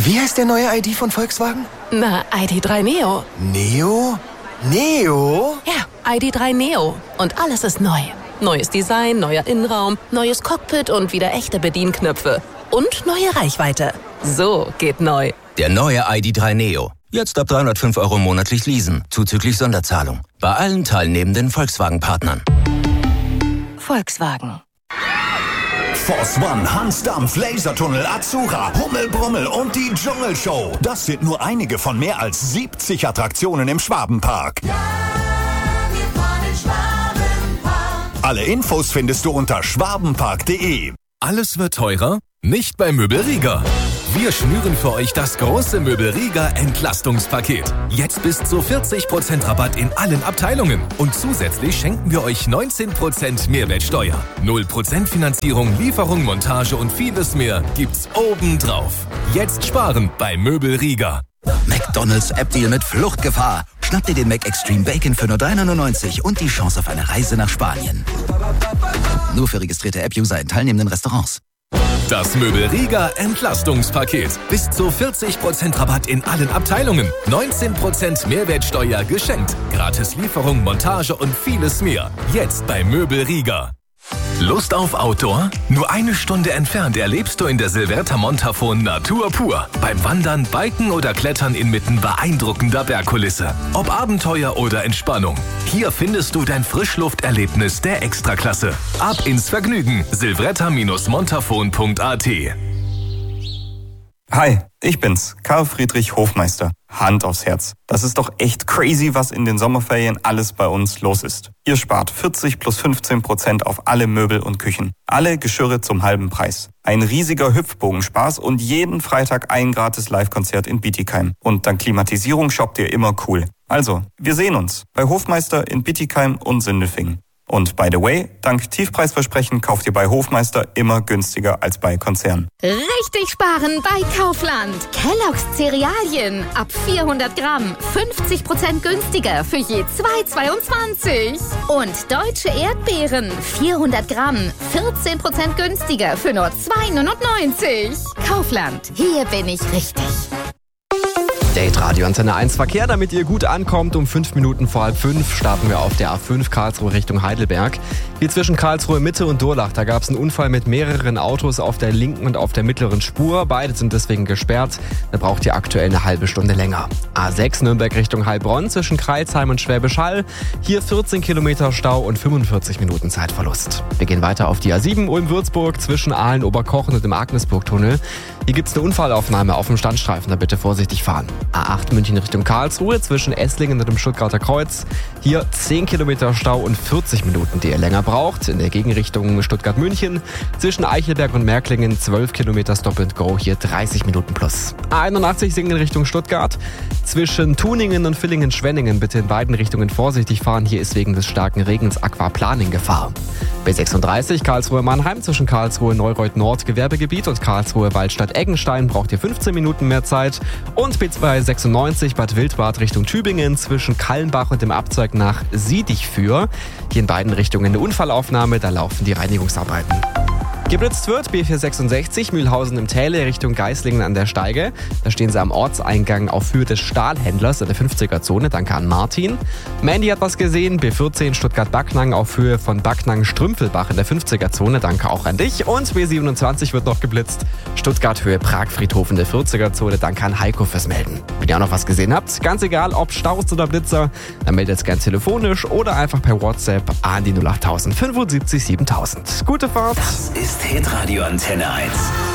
Wie heißt der neue ID von Volkswagen? Na, ID.3 Neo. Neo? Neo? Ja, ID.3 Neo. Und alles ist neu. Neues Design, neuer Innenraum, neues Cockpit und wieder echte Bedienknöpfe. Und neue Reichweite. So geht neu. Der neue ID.3 Neo. Jetzt ab 305 € monatlich leasen, zuzüglich Sonderzahlung. Bei allen teilnehmenden Volkswagen-Partnern. Volkswagen. Force One, Hansdampf, Lasertunnel, Azura, Hummelbrummel und die Dschungelshow. Das sind nur einige von mehr als 70 Attraktionen im Schwabenpark. Ja, wir fahren in Schwabenpark. Alle Infos findest du unter schwabenpark.de. Alles wird teurer? Nicht bei Möbel Rieger. Wir schnüren für euch das große Möbel Rieger Entlastungspaket. Jetzt bis zu 40% Rabatt in allen Abteilungen. Und zusätzlich schenken wir euch 19% Mehrwertsteuer. 0% Finanzierung, Lieferung, Montage und vieles mehr gibt's obendrauf. Jetzt sparen bei Möbel Rieger. McDonald's App-Deal mit Fluchtgefahr. Schnapp dir den Mac Extreme Bacon für nur 3,99 € und die Chance auf eine Reise nach Spanien. Nur für registrierte App-User in teilnehmenden Restaurants. Das Möbel Rieger Entlastungspaket. Bis zu 40% Rabatt in allen Abteilungen. 19% Mehrwertsteuer geschenkt. Gratis Lieferung, Montage und vieles mehr. Jetzt bei Möbel Rieger. Lust auf Outdoor? Nur eine Stunde entfernt erlebst du in der Silverta Montafon Natur pur. Beim Wandern, Biken oder Klettern inmitten beeindruckender Bergkulisse. Ob Abenteuer oder Entspannung. Hier findest du dein Frischlufterlebnis der Extraklasse. Ab ins Vergnügen. silvretta-montafon.at. Hi, ich bin's, Karl Friedrich Hofmeister. Hand aufs Herz. Das ist doch echt crazy, was in den Sommerferien alles bei uns los ist. Ihr spart 40 plus 15% auf alle Möbel und Küchen. Alle Geschirre zum halben Preis. Ein riesiger Hüpfbogenspaß und jeden Freitag ein gratis Live-Konzert in Bietigheim. Und dank Klimatisierung shoppt ihr immer cool. Also, wir sehen uns bei Hofmeister in Bietigheim und Sindelfingen. Und by the way, dank Tiefpreisversprechen kauft ihr bei Hofmeister immer günstiger als bei Konzernen. Richtig sparen bei Kaufland. Kellogg's Cerealien ab 400 Gramm 50% günstiger für je 2,22. Und deutsche Erdbeeren 400 Gramm 14% günstiger für nur 2,99. Kaufland, hier bin ich richtig. Date Radio Antenne 1 Verkehr, damit ihr gut ankommt. Um 5 Minuten vor 4:30 starten wir auf der A5 Karlsruhe Richtung Heidelberg. Hier zwischen Karlsruhe Mitte und Durlach, da gab es einen Unfall mit mehreren Autos auf der linken und auf der mittleren Spur. Beide sind deswegen gesperrt. Da braucht ihr aktuell eine halbe Stunde länger. A6 Nürnberg Richtung Heilbronn zwischen Crailsheim und Schwäbisch Hall. Hier 14 Kilometer Stau und 45 Minuten Zeitverlust. Wir gehen weiter auf die A7 Ulm-Würzburg zwischen Aalen, Oberkochen und dem Agnesburg-Tunnel. Hier gibt es eine Unfallaufnahme auf dem Standstreifen, da bitte vorsichtig fahren. A8 München Richtung Karlsruhe zwischen Esslingen und dem Stuttgarter Kreuz. Hier 10 Kilometer Stau und 40 Minuten, die ihr länger braucht. In der Gegenrichtung Stuttgart-München zwischen Eichelberg und Märklingen 12 Kilometer Stop and Go, hier 30 Minuten plus. A81 Singen Richtung Stuttgart zwischen Tuningen und Villingen-Schwenningen bitte in beiden Richtungen vorsichtig fahren. Hier ist wegen des starken Regens Aquaplaning Gefahr. B36 Karlsruhe-Mannheim zwischen Karlsruhe-Neureuth Nord Gewerbegebiet und Karlsruhe-Waldstadt-Eggenstein braucht ihr 15 Minuten mehr Zeit. Und B296 Bad Wildbad Richtung Tübingen zwischen Kallenbach und dem Abzweig nach Siedigführ. Hier in beiden Richtungen eine Unfallaufnahme, da laufen die Reinigungsarbeiten. Geblitzt wird B466 Mühlhausen im Täle Richtung Geislingen an der Steige. Da stehen sie am Ortseingang auf Höhe des Stahlhändlers in der 50er-Zone. Danke an Martin. Mandy hat was gesehen. B14 Stuttgart-Backnang auf Höhe von Backnang-Strümpfelbach in der 50er-Zone. Danke auch an dich. Und B27 wird noch geblitzt. Stuttgart-Höhe Pragfriedhof in der 40er-Zone. Danke an Heiko fürs Melden. Wenn ihr auch noch was gesehen habt, ganz egal ob Staus oder Blitzer, dann meldet es gern telefonisch oder einfach per WhatsApp an die 08000 75 7000. Gute Fahrt. Das ist Hitradio Antenne 1.